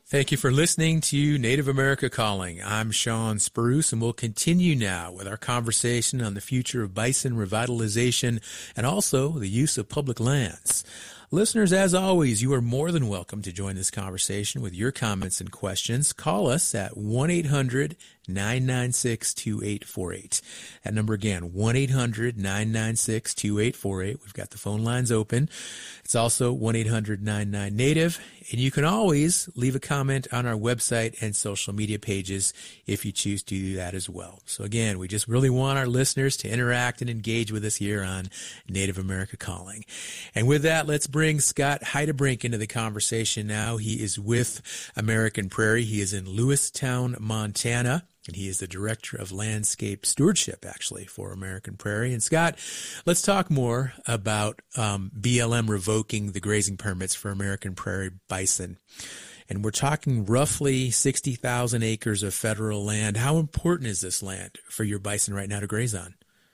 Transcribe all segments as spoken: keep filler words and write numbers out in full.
Thank you for listening to Native America Calling. I'm Sean Spruce, and we'll continue now with our conversation on the future of bison revitalization and also the use of public lands. Listeners, as always, you are more than welcome to join this conversation with your comments and questions. Call us at one eight hundred nine nine six two eight four eight. That number again, one eight hundred nine nine six two eight four eight. We've got the phone lines open. It's also one eight hundred nine nine Native. And you can always leave a comment on our website and social media pages if you choose to do that as well. So again, we just really want our listeners to interact and engage with us here on Native America Calling. And with that, let's bring Scott Heidebrink into the conversation now. He is with American Prairie. He is in Lewistown, Montana, and he is the Director of Landscape Stewardship, actually, for American Prairie. And Scott, let's talk more about um, B L M revoking the grazing permits for American Prairie bison. And we're talking roughly sixty thousand acres of federal land. How important is this land for your bison right now to graze on?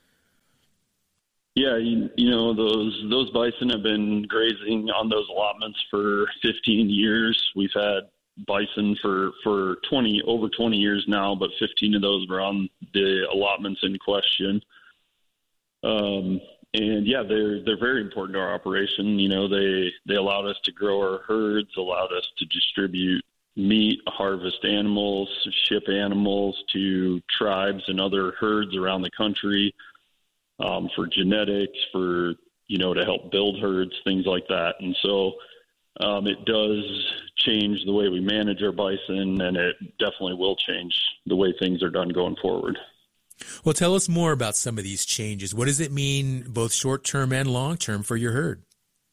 Yeah, you, you know, those those bison have been grazing on those allotments for fifteen years. We've had bison for, for twenty over twenty years now, but fifteen of those were on the allotments in question. Um, and yeah, they're they're very important to our operation. You know, they they allowed us to grow our herds, allowed us to distribute meat, harvest animals, ship animals to tribes and other herds around the country. Um, for genetics, for, you know, to help build herds, things like that. And so um, it does change the way we manage our bison, and it definitely will change the way things are done going forward. Well, tell us more about some of these changes. What does it mean, both short-term and long-term, for your herd?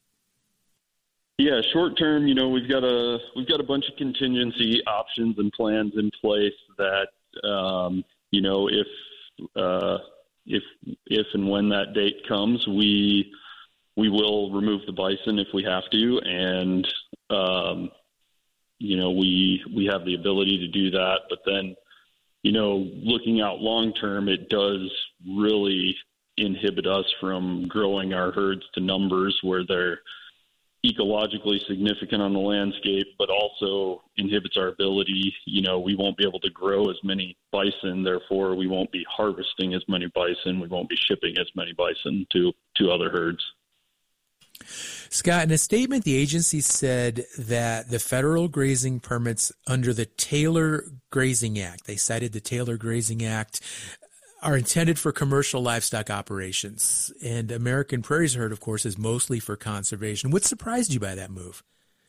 Yeah, short-term, you know, we've got a we've got a bunch of contingency options and plans in place that, um, you know, if uh, If if and when that date comes, we we will remove the bison if we have to, and um, you know we we have the ability to do that. But then, you know, looking out long term, it does really inhibit us from growing our herds to numbers where they're ecologically significant on the landscape, but also inhibits our ability. You know, we won't be able to grow as many bison, therefore we won't be harvesting as many bison, we won't be shipping as many bison to, to other herds. Scott, in a statement, the agency said that the federal grazing permits under the Taylor Grazing Act, they cited the Taylor Grazing Act, are intended for commercial livestock operations. And American Prairie's herd, of course, is mostly for conservation. What surprised you by that move?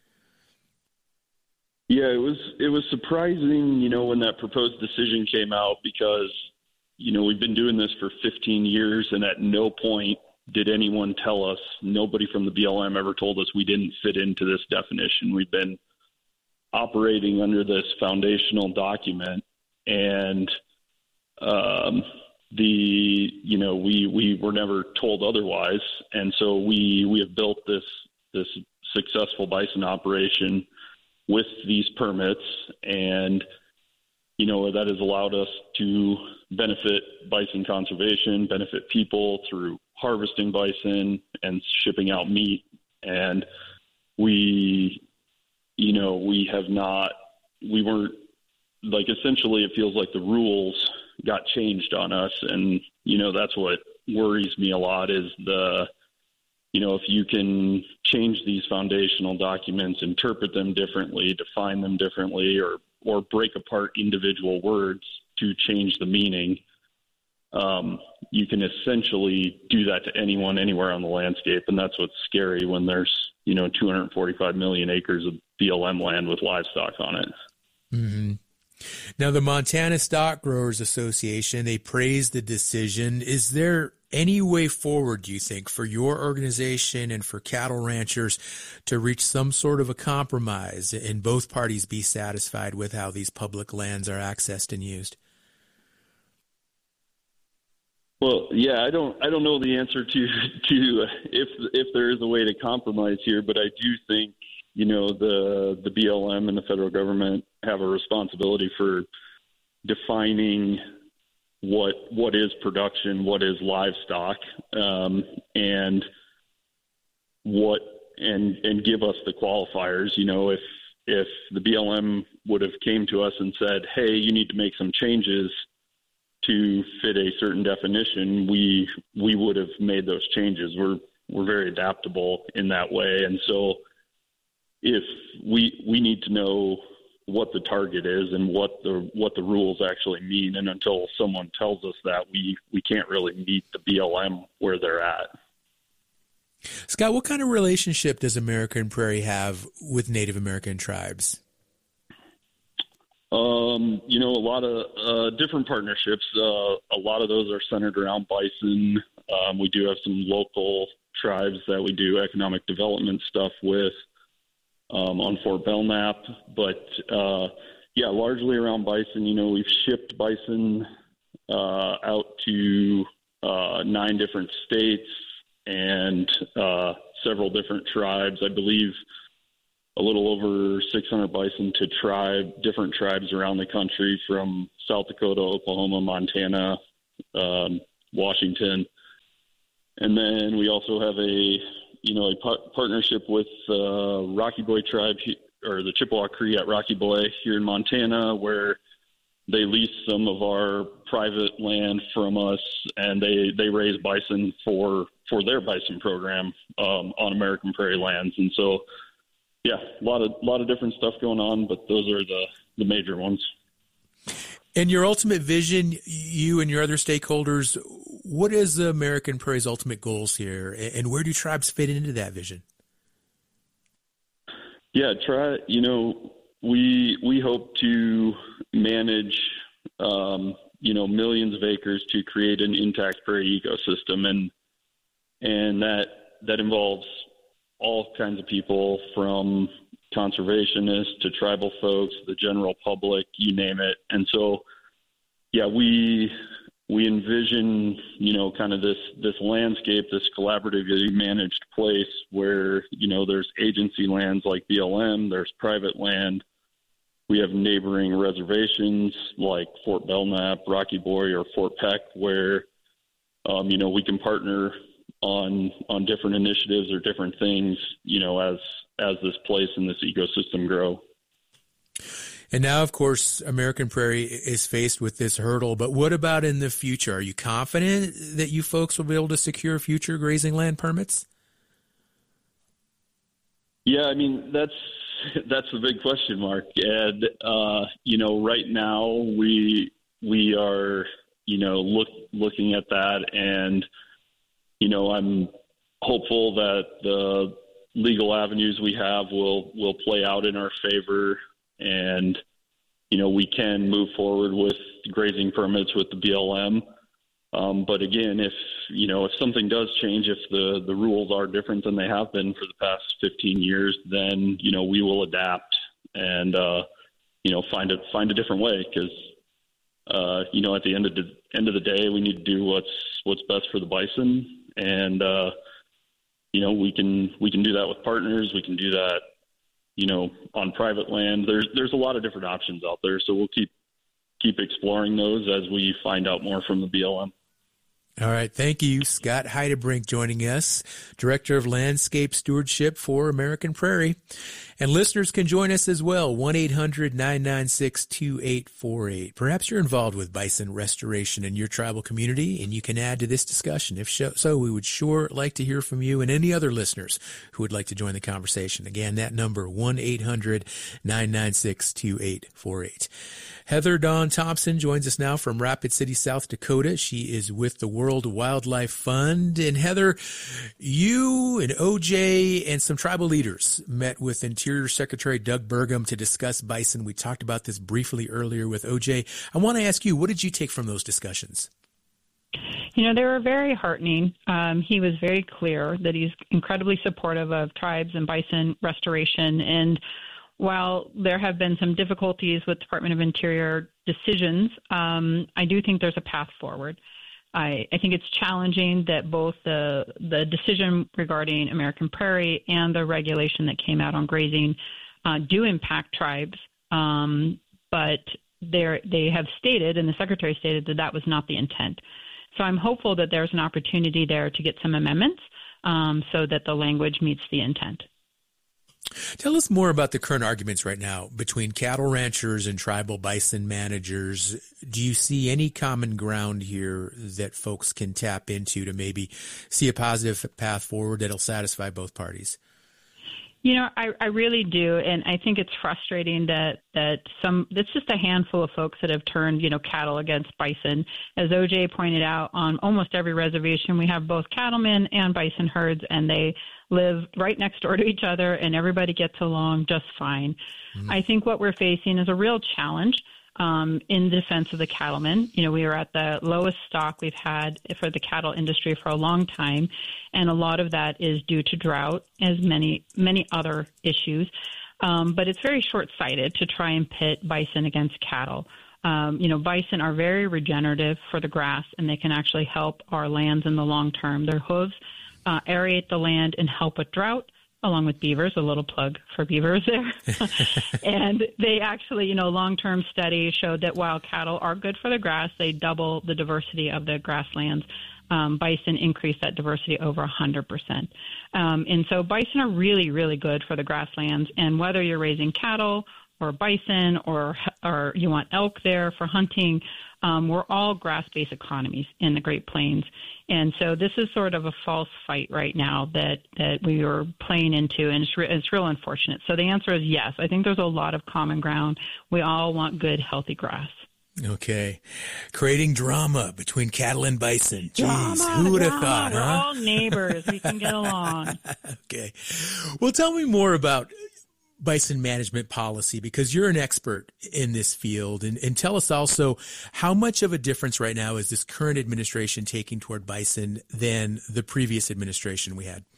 Yeah, it was it was surprising, you know, when that proposed decision came out, because, you know, we've been doing this for fifteen years, and at no point did anyone tell us, nobody from the B L M ever told us we didn't fit into this definition. We've been operating under this foundational document, and um, the, you know, we, we were never told otherwise. And so we, we have built this, this successful bison operation with these permits, and, you know, that has allowed us to benefit bison conservation, benefit people through harvesting bison and shipping out meat. And we, you know, we have not, we weren't, like, essentially it feels like the rules got changed on us. And, you know, that's what worries me a lot is the, you know, if you can change these foundational documents, interpret them differently, define them differently, or, or break apart individual words to change the meaning, um, you can essentially do that to anyone, anywhere on the landscape. And that's what's scary when there's, you know, two hundred forty-five million acres of B L M land with livestock on it. Mm-hmm. Now, the Montana Stock Growers Association, they praised the decision. Is there any way forward, do you think, for your organization and for cattle ranchers to reach some sort of a compromise and both parties be satisfied with how these public lands are accessed and used? Well, yeah, I don't, I don't know the answer to, to if, if there is a way to compromise here, but I do think, you know, the, the B L M and the federal government have a responsibility for defining what, what is production, what is livestock, um, and what, and, and give us the qualifiers. You know, if, if the B L M would have came to us and said, hey, you need to make some changes to fit a certain definition, we we would have made those changes. We're we're very adaptable in that way. And so if we we need to know what the target is and what the what the rules actually mean, and until someone tells us that, we we can't really meet the B L M where they're at. Scott, what kind of relationship does American Prairie have with Native American tribes? Um, you know, a lot of uh, different partnerships. Uh, a lot of those are centered around bison. Um, we do have some local tribes that we do economic development stuff with um, on Fort Belknap. But, uh, yeah, largely around bison. You know, we've shipped bison uh, out to uh, nine different states and uh, several different tribes. I believe a little over six hundred bison to tribe, different tribes around the country, from South Dakota, Oklahoma, Montana, um, Washington. And then we also have a, you know, a par- partnership with uh, Rocky Boy tribe, or the Chippewa Cree at Rocky Boy here in Montana, where they lease some of our private land from us, and they, they raise bison for, for their bison program um, on American Prairie lands. And so, yeah, a lot of lot of different stuff going on, but those are the, the major ones. And your ultimate vision, you and your other stakeholders, what is the American Prairie's ultimate goals here, and where do tribes fit into that vision? Yeah, try. You know, we we hope to manage, um, you know, millions of acres to create an intact prairie ecosystem, and and that that involves all kinds of people, from conservationists to tribal folks, the general public, you name it. And so, yeah, we we envision, you know, kind of this this landscape, this collaboratively managed place where, you know, there's agency lands like B L M, there's private land. We have neighboring reservations like Fort Belknap, Rocky Boy, or Fort Peck, where, um, you know, we can partner on on different initiatives or different things, you know, as as this place and this ecosystem grow. And now, of course, American Prairie is faced with this hurdle, but what about in the future? Are you confident that you folks will be able to secure future grazing land permits? Yeah, I mean, that's that's the big question mark. And, uh, you know, right now we we are, you know, look, looking at that, and you know, I'm hopeful that the legal avenues we have will, will play out in our favor, and, you know, we can move forward with grazing permits with the B L M. Um, but again, if, you know, if something does change, if the, the rules are different than they have been for the past fifteen years, then, you know, we will adapt and, uh, you know, find a, find a different way, because, uh, you know, at the end of the end of the day, we need to do what's, what's best for the bison. And, uh, you know, we can, we can do that with partners. We can do that, you know, on private land. There's, there's a lot of different options out there. So we'll keep, keep exploring those as we find out more from the B L M. All right. Thank you, Scott Heidebrink, joining us, Director of Landscape Stewardship for American Prairie. And listeners can join us as well, one eight hundred nine nine six two eight four eight. Perhaps you're involved with bison restoration in your tribal community, and you can add to this discussion. If so, we would sure like to hear from you and any other listeners who would like to join the conversation. Again, that number, one eight hundred nine nine six two eight four eight. Heather Dawn Thompson joins us now from Rapid City, South Dakota. She is with the World Wildlife Fund. And Heather, you and O J and some tribal leaders met with Interior Secretary Doug Burgum to discuss bison. We talked about this briefly earlier with O J. I want to ask you, what did you take from those discussions? You know, they were very heartening. Um, he was very clear that he's incredibly supportive of tribes and bison restoration. And while there have been some difficulties with Department of Interior decisions, um, I do think there's a path forward. I, I think it's challenging that both the the decision regarding American Prairie and the regulation that came out on grazing uh, do impact tribes, um, but they they have stated, and the Secretary stated, that that was not the intent. So I'm hopeful that there's an opportunity there to get some amendments um, so that the language meets the intent. Tell us more about the current arguments right now between cattle ranchers and tribal bison managers. Do you see any common ground here that folks can tap into to maybe see a positive path forward that'll satisfy both parties? You know, I, I really do, and I think it's frustrating that that some it's just a handful of folks that have turned, you know, cattle against bison. As O J pointed out, on almost every reservation, we have both cattlemen and bison herds, and they live right next door to each other, and everybody gets along just fine. Mm-hmm. I think what we're facing is a real challenge um, in defense of the cattlemen. You know, we are at the lowest stock we've had for the cattle industry for a long time, and a lot of that is due to drought, as many, many other issues. Um, but it's very short-sighted to try and pit bison against cattle. Um, you know, bison are very regenerative for the grass, and they can actually help our lands in the long term. Their hooves uh, aerate the land and help with drought, along with beavers, a little plug for beavers there. And they actually, you know, long-term studies showed that while cattle are good for the grass, they double the diversity of the grasslands. Um, bison increase that diversity over one hundred percent. Um, and so bison are really, really good for the grasslands. And whether you're raising cattle or bison or or you want elk there for hunting, um, we're all grass-based economies in the Great Plains. And so this is sort of a false fight right now that, that we are playing into, and it's, re- it's real unfortunate. So the answer is yes. I think there's a lot of common ground. We all want good, healthy grass. Okay. Creating drama between cattle and bison. Jeez, drama, who would have drama. thought, We're huh? all neighbors. We can get along. Okay. Well, tell me more about bison management policy, because you're an expert in this field, and, and tell us also how much of a difference right now is this current administration taking toward bison than the previous administration we had?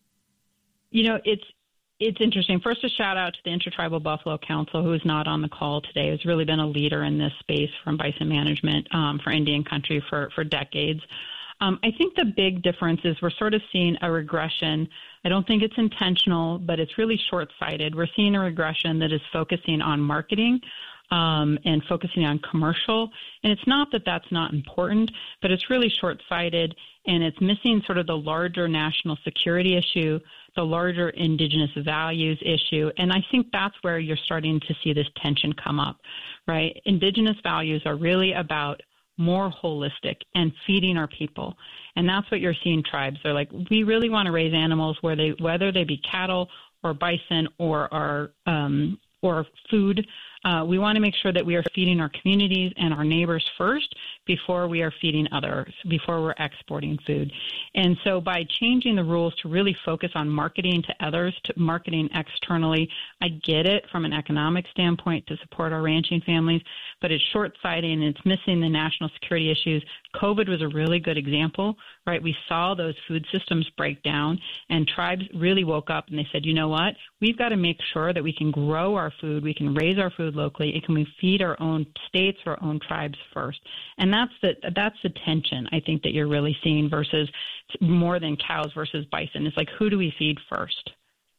You know, it's it's interesting. First, a shout out to the Intertribal Buffalo Council, who is not on the call today, has really been a leader in this space from bison management um, for Indian country for, for decades. Um, I think the big difference is we're sort of seeing a regression. I don't think it's intentional, but it's really short-sighted. We're seeing a regression that is focusing on marketing um, and focusing on commercial. And it's not that that's not important, but it's really short-sighted, and it's missing sort of the larger national security issue, the larger indigenous values issue. And I think that's where you're starting to see this tension come up, right? Indigenous values are really about more holistic and feeding our people. And that's what you're seeing tribes. They're like, we really want to raise animals where they, whether they be cattle or bison or our, um, or food. Uh, we want to make sure that we are feeding our communities and our neighbors first before we are feeding others, before we're exporting food. And so by changing the rules to really focus on marketing to others, to marketing externally, I get it from an economic standpoint to support our ranching families, but it's short-sighted and it's missing the national security issues. COVID was a really good example, right? We saw those food systems break down, and tribes really woke up and they said, you know what? We've got to make sure that we can grow our food, we can raise our food locally, and can we feed our own states, our own tribes first. And that's the, that's the tension, I think, that you're really seeing versus more than cows versus bison. It's like, who do we feed first?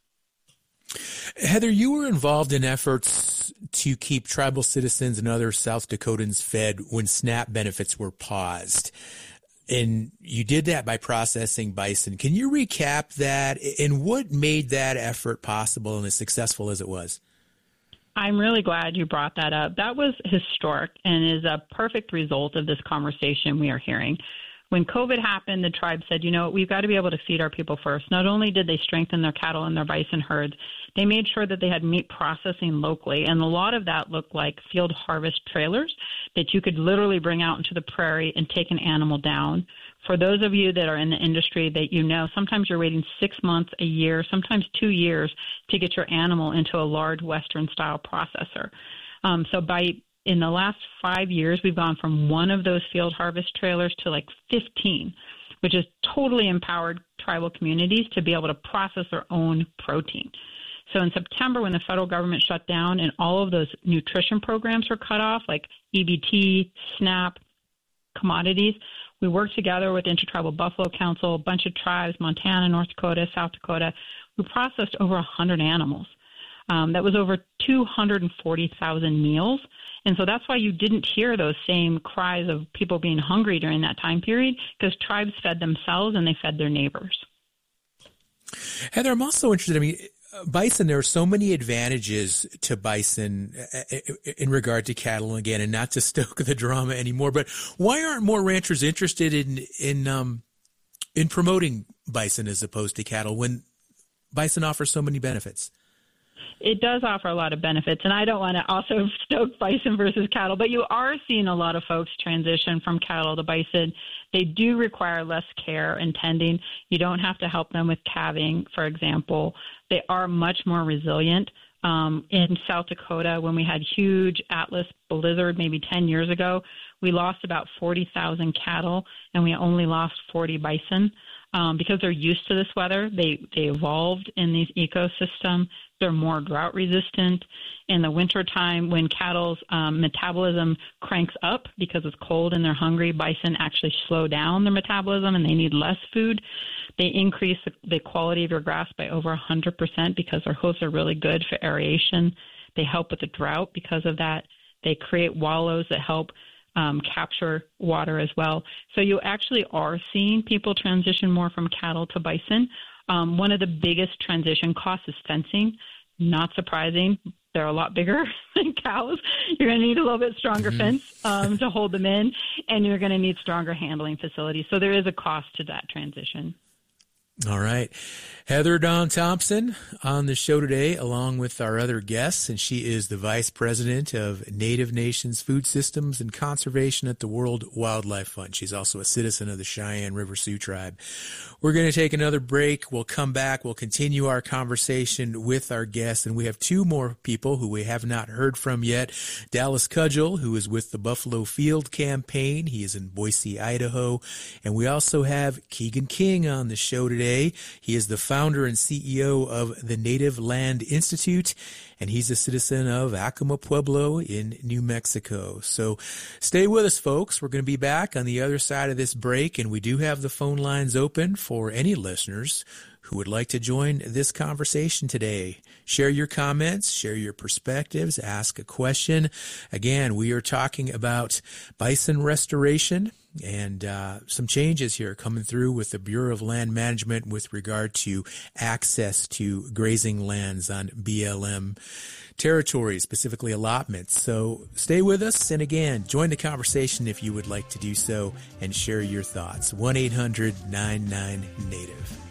Heather, you were involved in efforts to keep tribal citizens and other South Dakotans fed when SNAP benefits were paused. And you did that by processing bison. Can you recap that, and what made that effort possible and as successful as it was? I'm really glad you brought that up. That was historic and is a perfect result of this conversation we are hearing. When COVID happened, the tribe said, you know, we've got to be able to feed our people first. Not only did they strengthen their cattle and their bison herds, they made sure that they had meat processing locally. And a lot of that looked like field harvest trailers that you could literally bring out into the prairie and take an animal down. For those of you that are in the industry that you know, sometimes you're waiting six months, a year, sometimes two years to get your animal into a large Western-style processor. Um, so by in the last five years, we've gone from one of those field harvest trailers to like fifteen, which has totally empowered tribal communities to be able to process their own protein. So in September, when the federal government shut down and all of those nutrition programs were cut off, like E B T, SNAP, commodities, we worked together with Intertribal Buffalo Council, a bunch of tribes, Montana, North Dakota, South Dakota. We processed over one hundred animals. Um, that was over two hundred forty thousand meals. And so that's why you didn't hear those same cries of people being hungry during that time period, because tribes fed themselves and they fed their neighbors. Heather, I'm also interested, I mean, bison, there are so many advantages to bison in regard to cattle, again, and not to stoke the drama anymore, but why aren't more ranchers interested in, in, um, in promoting bison as opposed to cattle when bison offers so many benefits? It does offer a lot of benefits, and I don't want to also stoke bison versus cattle, but you are seeing a lot of folks transition from cattle to bison. They do require less care and tending. You don't have to help them with calving, for example. They are much more resilient. Um, in South Dakota, when we had huge Atlas blizzard maybe ten years ago, we lost about forty thousand cattle, and we only lost forty bison. Um, because they're used to this weather, they, they evolved in these ecosystems. They're more drought resistant. In the wintertime, when cattle's um, metabolism cranks up because it's cold and they're hungry, bison actually slow down their metabolism and they need less food. They increase the, the quality of your grass by over one hundred percent because their hooves are really good for aeration. They help with the drought because of that. They create wallows that help Um, capture water as well. So you actually are seeing people transition more from cattle to bison. Um, one of the biggest transition costs is fencing. Not surprising. They're a lot bigger than cows. You're going to need a little bit stronger mm-hmm. fence um, to hold them in, and you're going to need stronger handling facilities. So there is a cost to that transition. All right. Heather Dawn Thompson on the show today, along with our other guests, and she is the Vice President of Native Nations Food Systems and Conservation at the World Wildlife Fund. She's also a citizen of the Cheyenne River Sioux Tribe. We're going to take another break. We'll come back. We'll continue our conversation with our guests, and we have two more people who we have not heard from yet. Dallas Cudgel, who is with the Buffalo Field Campaign. He is in Boise, Idaho. And we also have Keegan King on the show today. He is the founder and C E O of the Native Land Institute, and he's a citizen of Acoma Pueblo in New Mexico. So stay with us, folks. We're going to be back on the other side of this break, and we do have the phone lines open for any listeners who would like to join this conversation today. Share your comments, share your perspectives, ask a question. Again, we are talking about bison restoration and uh, some changes here coming through with the Bureau of Land Management with regard to access to grazing lands on B L M territory, specifically allotments. So stay with us, and again, join the conversation if you would like to do so and share your thoughts. one eight hundred nine nine native.